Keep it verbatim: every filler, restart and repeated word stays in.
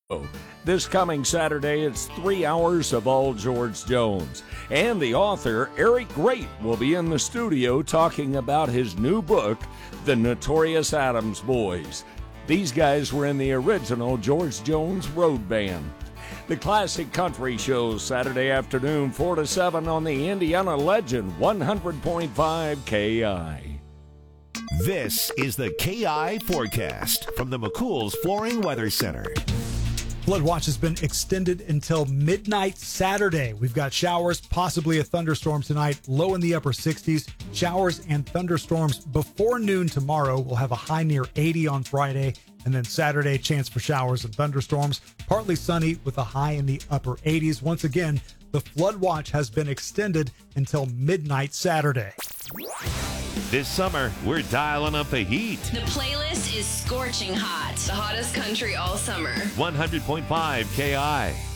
This coming Saturday, it's three hours of all George Jones. And the author, Eric Great, will be in the studio talking about his new book, The Notorious Adams Boys. These guys were in the original George Jones Road Band. The Classic Country shows Saturday afternoon, four to seven on the Indiana Legend, one hundred point five K I. This is the K I Forecast from the McCool's Flooring Weather Center. Flood watch has been extended until midnight Saturday. We've got showers, possibly a thunderstorm tonight, low in the upper sixties. Showers and thunderstorms before noon tomorrow. We'll have a high near eighty on Friday. And then Saturday, chance for showers and thunderstorms. Partly sunny with a high in the upper eighties. Once again, the flood watch has been extended until midnight Saturday. This summer, we're dialing up the heat. The playlist is scorching hot. The hottest country all summer. one hundred point five K I.